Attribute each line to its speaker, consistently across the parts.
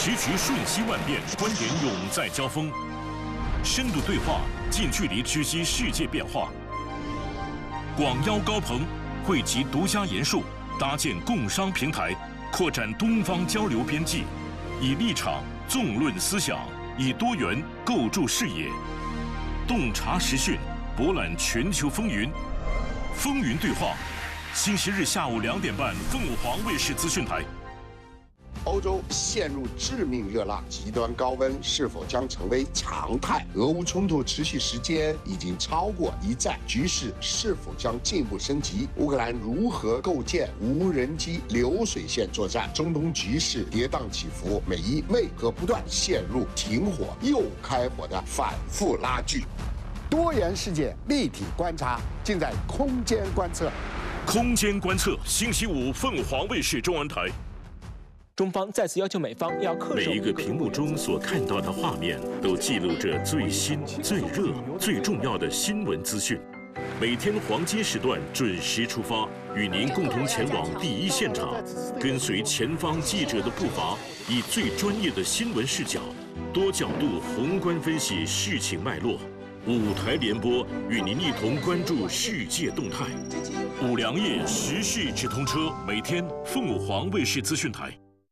Speaker 1: 时局瞬息万变，观点永在交锋，深度对话，近距离知悉世界变化。广邀高朋，汇集独家研述，搭建共商平台，扩展东方交流边际，以立场纵论思想，以多元构筑视野，洞察时讯，博览全球风云。风云对话，星期日下午2点半，凤凰卫视资讯台。
Speaker 2: 欧洲陷入致命热浪，极端高温是否将成为常态？俄乌冲突持续时间已经超过1战，局势是否将进一步升级？乌克兰如何构建无人机流水线作战？中东局势跌宕起伏，美伊为何不断陷入停火又开火的反复拉锯？多元世界立体观察，尽在空间观测。
Speaker 1: 空间观测，星期五凤凰卫视中文台。
Speaker 3: 中方再次要求美方要恪守。
Speaker 1: 每一个屏幕中所看到的画面，都记录着最新、最热、最重要的新闻资讯。每天黄金时段准时出发，与您共同前往第一现场，跟随前方记者的步伐，以最专业的新闻视角，多角度宏观分析事情脉络。5台联播，与您一同关注世界动态。5粮液时事直通车，每天凤凰卫视资讯台。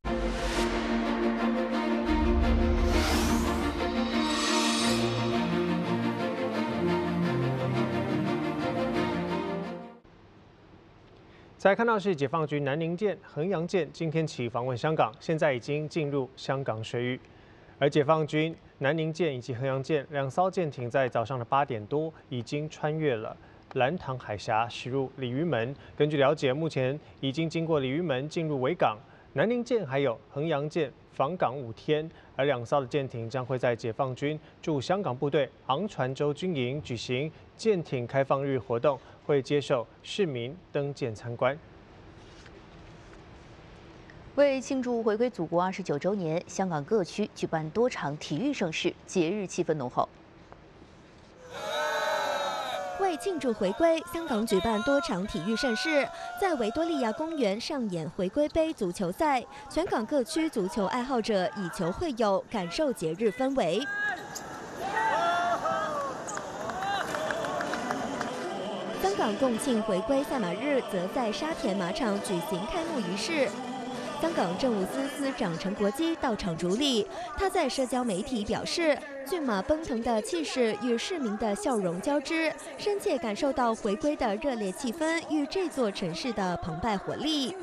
Speaker 4: 再看到是解放军南宁舰、衡阳舰今天起访问香港，现在已经进入香港水域。而解放军南宁舰以及衡阳舰2艘舰艇在早上的8点多已经穿越了兰塘海峡，驶入鲤鱼门。根据了解，目前已经经过鲤鱼门进入维港。南宁舰还有衡阳舰访港5天，而2艘的舰艇将会在解放军驻香港部队昂船洲军营举行舰艇开放日活动，会接受市民登舰参观。
Speaker 5: 为庆祝回归祖国29周年，香港各区举办多场体育盛事，节日气氛浓厚。
Speaker 6: 为庆祝回归，香港举办多场体育盛事，在维多利亚公园上演回归杯足球赛，全港各区足球爱好者以球会友，感受节日氛围。香港共庆回归赛马日则在沙田马场举行开幕仪式。香港政务司司长陈国基到场主礼，他在社交媒体表示，骏马奔腾的气势与市民的笑容交织，深切感受到回归的热烈气氛与这座城市的澎湃活力。